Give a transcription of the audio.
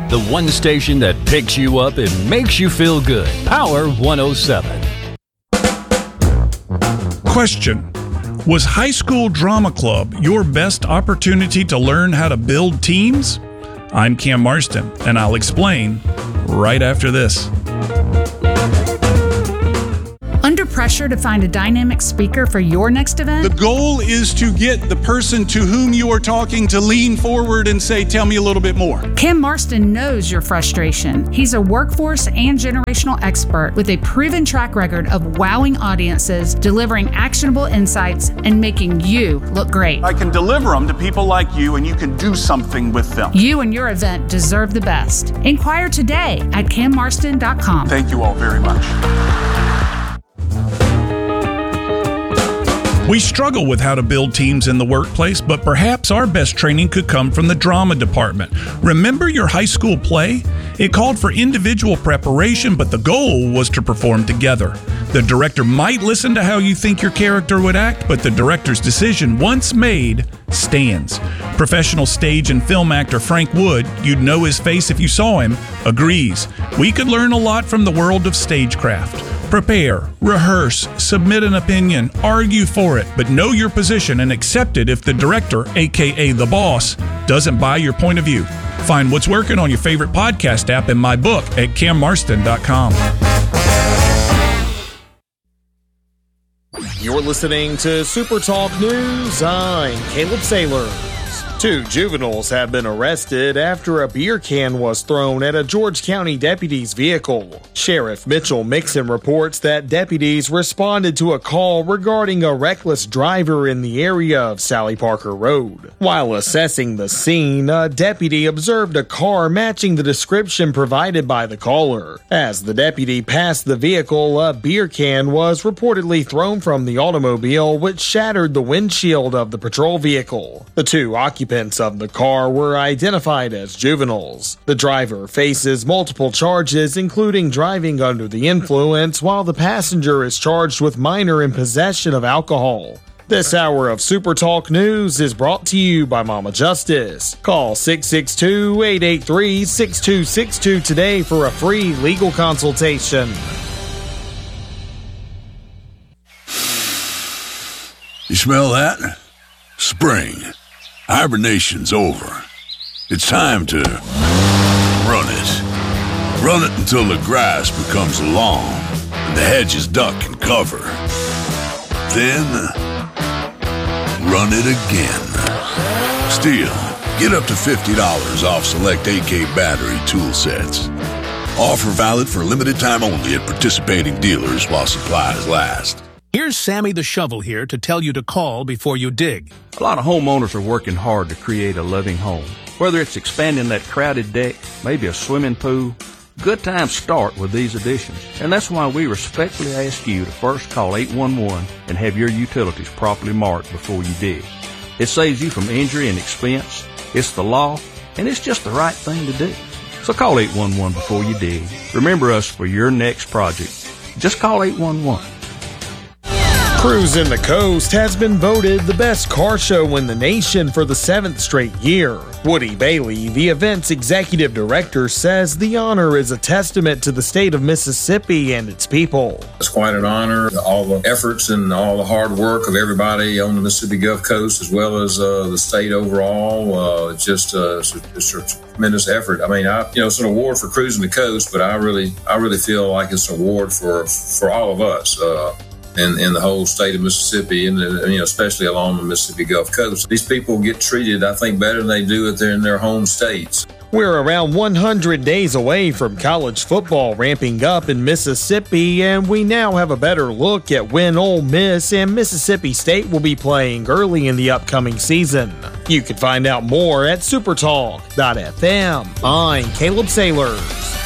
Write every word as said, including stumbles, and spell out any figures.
the one station that picks you up and makes you feel good. Power one oh seven. Question: was high school drama club your best opportunity to learn how to build teams? I'm Cam Marston, and I'll explain right after this. Under pressure to find a dynamic speaker for your next event? The goal is to get the person to whom you are talking to lean forward and say, tell me a little bit more. Cam Marston knows your frustration. He's a workforce and generational expert with a proven track record of wowing audiences, delivering actionable insights, and making you look great. I can deliver them to people like you, and you can do something with them. You and your event deserve the best. Inquire today at cam marston dot com. Thank you all very much. We struggle with how to build teams in the workplace, but perhaps our best training could come from the drama department. Remember your high school play? It called for individual preparation, but the goal was to perform together. The director might listen to how you think your character would act, but the director's decision, once made, stands. Professional stage and film actor Frank Wood, you'd know his face if you saw him, agrees. We could learn a lot from the world of stagecraft. Prepare, rehearse, submit an opinion, argue for it, but know your position and accept it if the director, aka the boss, doesn't buy your point of view. Find what's working on your favorite podcast app and my book at cam marston dot com. You're listening to Super Talk News. I'm Caleb Sailors. Two juveniles have been arrested after a beer can was thrown at a George County deputy's vehicle. Sheriff Mitchell Mixon reports that deputies responded to a call regarding a reckless driver in the area of Sally Parker Road. While assessing the scene, a deputy observed a car matching the description provided by the caller. As the deputy passed the vehicle, a beer can was reportedly thrown from the automobile, which shattered the windshield of the patrol vehicle. The two occupants of the car were identified as juveniles. The driver faces multiple charges, including driving under the influence, while the passenger is charged with minor in possession of alcohol. This hour of Super Talk News is brought to you by Mama Justice. Call six six two, eight eight three, six two six two today for a free legal consultation. You smell that? Spring. Hibernation's over. It's time to run it. Run it until the grass becomes long and the hedges duck and cover. Then, run it again. Still, get up to fifty dollars off select A K battery tool sets. Offer valid for limited time only at participating dealers while supplies last. Here's Sammy the Shovel here to tell you to call before you dig. A lot of homeowners are working hard to create a loving home. Whether it's expanding that crowded deck, maybe a swimming pool, good times start with these additions. And that's why we respectfully ask you to first call eight one one and have your utilities properly marked before you dig. It saves you from injury and expense. It's the law, and it's just the right thing to do. So call eight one one before you dig. Remember us for your next project. Just call eight one one. Cruising the Coast has been voted the best car show in the nation for the seventh straight year. Woody Bailey, the event's executive director, says the honor is a testament to the state of Mississippi and its people. It's quite an honor. All the efforts and all the hard work of everybody on the Mississippi Gulf Coast, as well as uh, the state overall, uh, it's just uh, it's, a, it's a tremendous effort. I mean, I, you know, it's an award for Cruising the Coast, but I really, I really feel like it's an award for for all of us. Uh, In, in the whole state of Mississippi, and you know, especially along the Mississippi Gulf Coast. These people get treated, I think, better than they do if they're in their home states. We're around one hundred days away from college football ramping up in Mississippi, and we now have a better look at when Ole Miss and Mississippi State will be playing early in the upcoming season. You can find out more at supertalk dot f m. I'm Caleb Sailors.